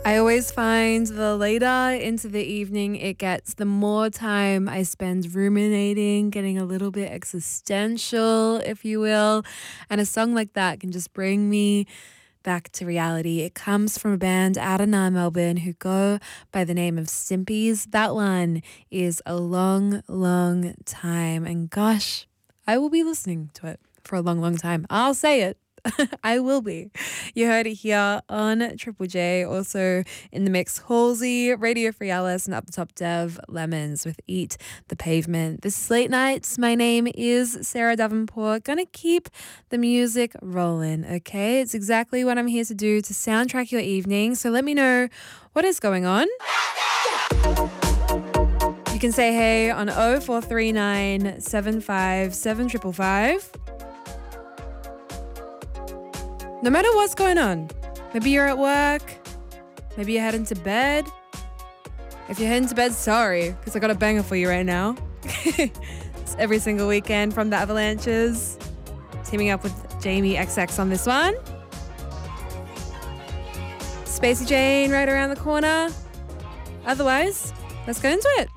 I always find the later into the evening it gets, the more time I spend ruminating, getting a little bit existential, if you will. And a song like that can just bring me back to reality. It comes from a band out of Melbourne who go by the name of Stimpies. That one is A Long, Long Time. And gosh, I will be listening to it for a long, long time. I'll say it. I will be. You heard it here on Triple J. Also in the mix, Halsey, Radio Free Alice, and Up the Top Dev, Lemons with Eat the Pavement. This is Late Nights. My name is Sarah Davenport. Gonna keep the music rolling, okay? It's exactly what I'm here to do, to soundtrack your evening. So let me know what is going on. You can say hey on 0439 757 555. No matter what's going on, maybe you're at work, maybe you're heading to bed. If you're heading to bed, sorry, because I got a banger for you right now. It's every single weekend from the Avalanches. Teaming up with Jamie XX on this one. Spacey Jane right around the corner. Otherwise, let's get into it.